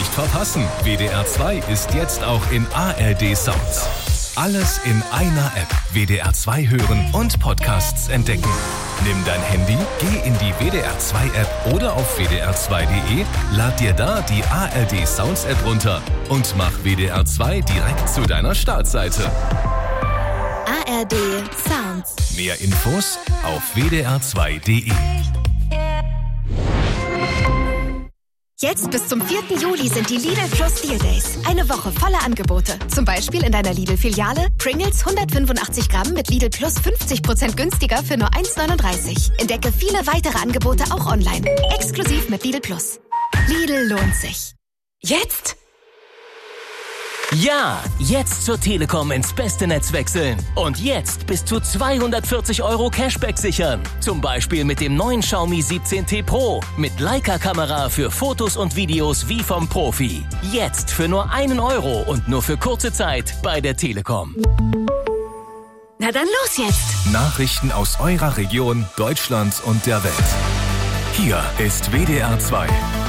nicht verpassen. WDR 2 ist jetzt auch in ARD Sounds. Alles in einer App. WDR 2 hören und Podcasts entdecken. Nimm dein Handy, geh in die WDR 2 App oder auf wdr2.de, lad dir da die ARD Sounds App runter und mach WDR 2 direkt zu deiner Startseite. ARD Sounds. Mehr Infos auf wdr2.de. Jetzt bis zum 4. Juli sind die Lidl Plus Deal Days. Eine Woche voller Angebote. Zum Beispiel in deiner Lidl-Filiale Pringles 185 Gramm mit Lidl Plus 50% günstiger für nur 1,39. Entdecke viele weitere Angebote auch online. Exklusiv mit Lidl Plus. Lidl lohnt sich. Jetzt? Ja, jetzt zur Telekom ins beste Netz wechseln. Und jetzt bis zu 240 € Cashback sichern. Zum Beispiel mit dem neuen Xiaomi 17T Pro. Mit Leica-Kamera für Fotos und Videos wie vom Profi. Jetzt für nur 1 € und nur für kurze Zeit bei der Telekom. Na dann los jetzt! Nachrichten aus eurer Region, Deutschland und der Welt. Hier ist WDR 2.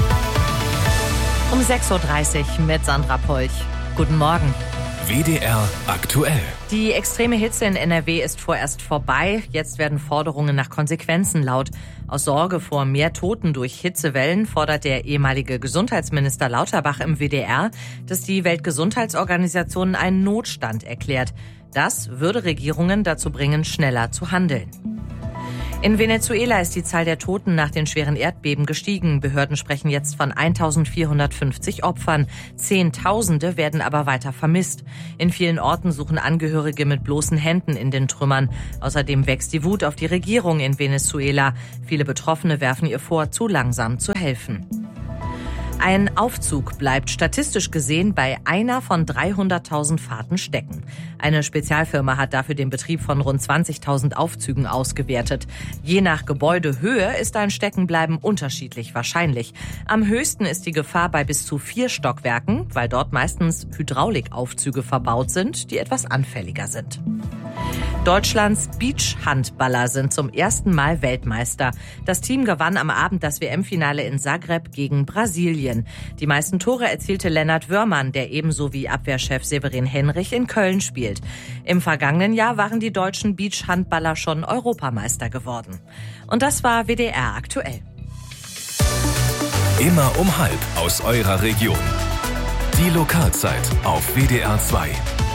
Um 6.30 Uhr mit Sandra Polch. Guten Morgen. WDR aktuell. Die extreme Hitze in NRW ist vorerst vorbei. Jetzt werden Forderungen nach Konsequenzen laut. Aus Sorge vor mehr Toten durch Hitzewellen fordert der ehemalige Gesundheitsminister Lauterbach im WDR, dass die Weltgesundheitsorganisation einen Notstand erklärt. Das würde Regierungen dazu bringen, schneller zu handeln. In Venezuela ist die Zahl der Toten nach den schweren Erdbeben gestiegen. Behörden sprechen jetzt von 1450 Opfern. Zehntausende werden aber weiter vermisst. In vielen Orten suchen Angehörige mit bloßen Händen in den Trümmern. Außerdem wächst die Wut auf die Regierung in Venezuela. Viele Betroffene werfen ihr vor, zu langsam zu helfen. Ein Aufzug bleibt statistisch gesehen bei einer von 300.000 Fahrten stecken. Eine Spezialfirma hat dafür den Betrieb von rund 20.000 Aufzügen ausgewertet. Je nach Gebäudehöhe ist ein Steckenbleiben unterschiedlich wahrscheinlich. Am höchsten ist die Gefahr bei bis zu 4 Stockwerken, weil dort meistens Hydraulikaufzüge verbaut sind, die etwas anfälliger sind. Deutschlands Beachhandballer sind zum ersten Mal Weltmeister. Das Team gewann am Abend das WM-Finale in Zagreb gegen Brasilien. Die meisten Tore erzielte Lennart Wörmann, der ebenso wie Abwehrchef Severin Henrich in Köln spielt. Im vergangenen Jahr waren die deutschen Beachhandballer schon Europameister geworden. Und das war WDR aktuell. Immer um 12:30 aus eurer Region. Die Lokalzeit auf WDR 2.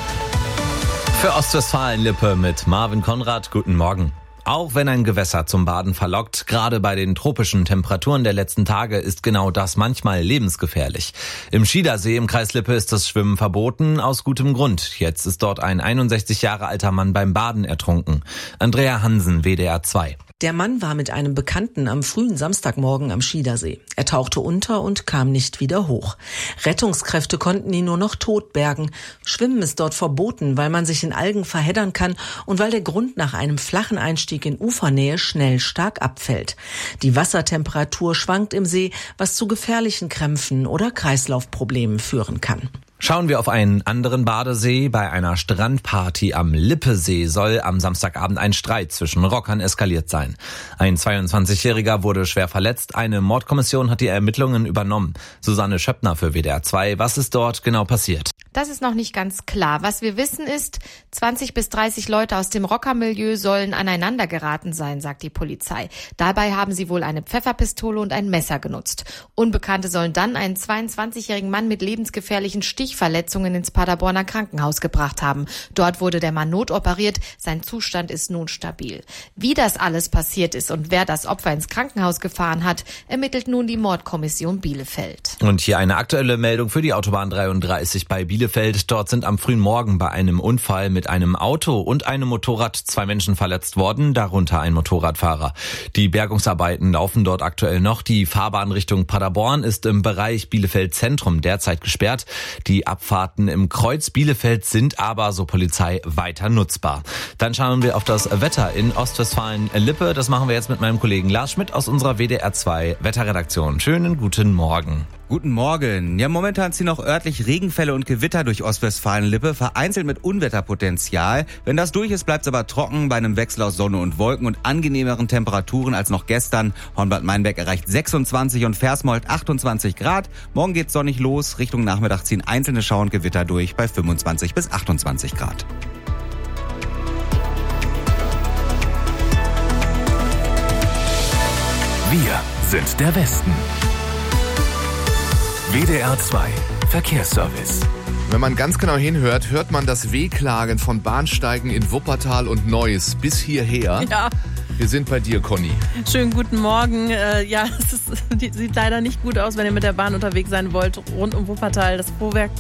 Für Ostwestfalen-Lippe mit Marvin Konrad, guten Morgen. Auch wenn ein Gewässer zum Baden verlockt, gerade bei den tropischen Temperaturen der letzten Tage ist genau das manchmal lebensgefährlich. Im Schiedersee im Kreis Lippe ist das Schwimmen verboten, aus gutem Grund. Jetzt ist dort ein 61 Jahre alter Mann beim Baden ertrunken. Andrea Hansen, WDR 2. Der Mann war mit einem Bekannten am frühen Samstagmorgen am Schiedersee. Er tauchte unter und kam nicht wieder hoch. Rettungskräfte konnten ihn nur noch tot bergen. Schwimmen ist dort verboten, weil man sich in Algen verheddern kann und weil der Grund nach einem flachen Einstieg in Ufernähe schnell stark abfällt. Die Wassertemperatur schwankt im See, was zu gefährlichen Krämpfen oder Kreislaufproblemen führen kann. Schauen wir auf einen anderen Badesee. Bei einer Strandparty am Lippesee soll am Samstagabend ein Streit zwischen Rockern eskaliert sein. Ein 22-Jähriger wurde schwer verletzt. Eine Mordkommission hat die Ermittlungen übernommen. Susanne Schöppner für WDR 2. Was ist dort genau passiert? Das ist noch nicht ganz klar. Was wir wissen ist, 20 bis 30 Leute aus dem Rockermilieu sollen aneinander geraten sein, sagt die Polizei. Dabei haben sie wohl eine Pfefferpistole und ein Messer genutzt. Unbekannte sollen dann einen 22-jährigen Mann mit lebensgefährlichen Stichverletzungen ins Paderborner Krankenhaus gebracht haben. Dort wurde der Mann notoperiert. Sein Zustand ist nun stabil. Wie das alles passiert ist und wer das Opfer ins Krankenhaus gefahren hat, ermittelt nun die Mordkommission Bielefeld. Und hier eine aktuelle Meldung für die Autobahn 33 bei Bielefeld. Dort sind am frühen Morgen bei einem Unfall mit einem Auto und einem Motorrad 2 Menschen verletzt worden, darunter ein Motorradfahrer. Die Bergungsarbeiten laufen dort aktuell noch. Die Fahrbahn Richtung Paderborn ist im Bereich Bielefeld Zentrum derzeit gesperrt. Die Abfahrten im Kreuz Bielefeld sind aber, so Polizei, weiter nutzbar. Dann schauen wir auf das Wetter in Ostwestfalen-Lippe. Das machen wir jetzt mit meinem Kollegen Lars Schmidt aus unserer WDR 2 Wetterredaktion. Schönen guten Morgen. Guten Morgen. Ja, momentan ziehen noch örtlich Regenfälle und Gewitter durch Ostwestfalen-Lippe, vereinzelt mit Unwetterpotenzial. Wenn das durch ist, bleibt es aber trocken bei einem Wechsel aus Sonne und Wolken und angenehmeren Temperaturen als noch gestern. Hornbad Meinberg erreicht 26 und Versmold 28 Grad. Morgen geht's sonnig los. Richtung Nachmittag ziehen einzelne Schauer und Gewitter durch bei 25 bis 28 Grad. Wir sind der Westen. WDR 2 Verkehrsservice. Wenn man ganz genau hinhört, hört man das Wehklagen von Bahnsteigen in Wuppertal und Neuss bis hierher. Ja. Wir sind bei dir, Conny. Schönen guten Morgen. Sieht leider nicht gut aus, wenn ihr mit der Bahn unterwegs sein wollt. Rund um Wuppertal, das Vorwerk.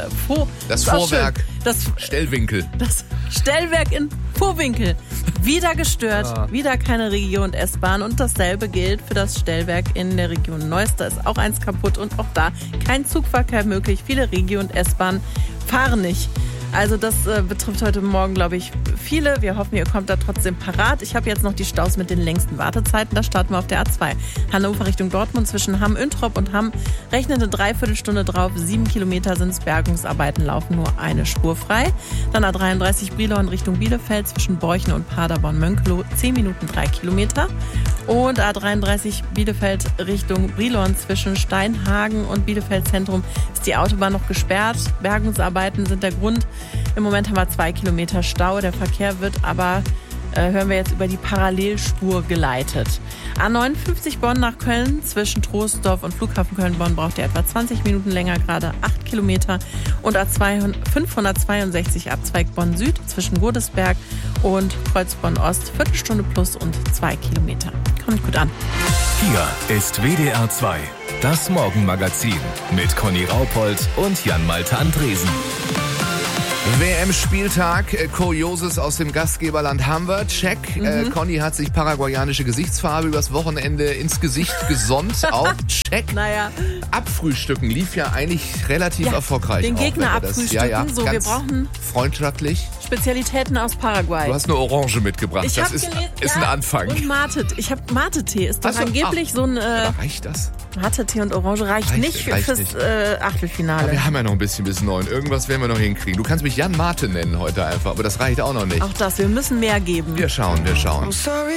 Stellwinkel. Das Stellwerk in Vohwinkel. Wieder gestört, wieder keine Regio- und S-Bahn. Und dasselbe gilt für das Stellwerk in der Region Neuss. Da ist auch eins kaputt und auch da kein Zugverkehr möglich. Viele Regio- und S-Bahnen fahren nicht. Also das betrifft heute Morgen, glaube ich, viele. Wir hoffen, ihr kommt da trotzdem parat. Ich habe jetzt noch die Staus mit den längsten Wartezeiten. Da starten wir auf der A2. Hannover Richtung Dortmund zwischen Hamm-Üntrop und Hamm. Rechnet eine Dreiviertelstunde drauf. 7 Kilometer sind es. Bergungsarbeiten, laufen nur eine Spur frei. Dann A33 Brilon Richtung Bielefeld zwischen Borchen und Paderborn-Mönkelow. 10 Minuten 3 Kilometer. Und A33 Bielefeld Richtung Brilon zwischen Steinhagen und Bielefeld Zentrum ist die Autobahn noch gesperrt. Bergungsarbeiten sind der Grund. Im Moment haben wir 2 Kilometer Stau. Der Verkehr wird aber, hören wir jetzt, über die Parallelspur geleitet. A59 Bonn nach Köln zwischen Troisdorf und Flughafen Köln-Bonn braucht ihr etwa 20 Minuten länger, gerade 8 Kilometer. Und A562 Abzweig Bonn Süd zwischen Godesberg und Kreuzbonn Ost, Viertelstunde plus und 2 Kilometer. Kommt gut an. Hier ist WDR 2, das Morgenmagazin mit Conny Raupold und Jan-Malte Andresen. WM-Spieltag, Kurioses aus dem Gastgeberland haben wir. Check. Conny hat sich paraguayanische Gesichtsfarbe übers Wochenende ins Gesicht gesonnt. Auch check. Naja. Abfrühstücken lief ja eigentlich relativ erfolgreich. Den Gegner abfrühstücken. So, wir brauchen freundschaftlich. Spezialitäten aus Paraguay. Du hast eine Orange mitgebracht. Das ist ein Anfang. Und Mate. Ich habe Mate-Tee. Ist doch angeblich so ein... reicht das? Mate-Tee und Orange reicht nicht fürs Achtelfinale. Aber wir haben ja noch ein bisschen bis 9. Irgendwas werden wir noch hinkriegen. Du kannst mich Jan Mate nennen heute einfach, aber das reicht auch noch nicht. Auch das, wir müssen mehr geben. Wir schauen.